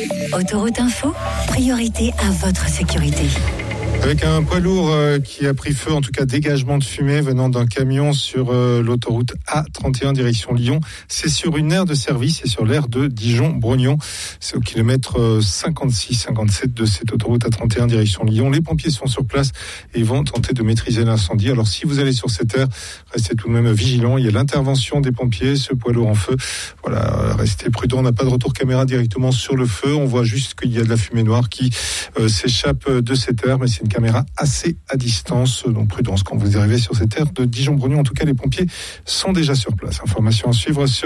Autoroute Info, priorité à votre sécurité. Avec un poids lourd qui a pris feu, en tout cas dégagement de fumée venant d'un camion sur l'autoroute A31 direction Lyon. C'est sur une aire de service et sur l'aire de Dijon-Brognon. C'est au kilomètre 56-57 de cette autoroute A31 direction Lyon. Les pompiers sont sur place et vont tenter de maîtriser l'incendie. Alors si vous allez sur cette aire, restez tout de même vigilants. Il y a l'intervention des pompiers, ce poids lourd en feu. Voilà, restez prudents. On n'a pas de retour caméra directement sur le feu. On voit juste qu'il y a de la fumée noire qui s'échappe de cette aire, mais c'est une caméra assez à distance, donc prudence quand vous arrivez sur cette aire de Dijon-Brognon. En tout cas, les pompiers sont déjà sur place. Information à suivre sur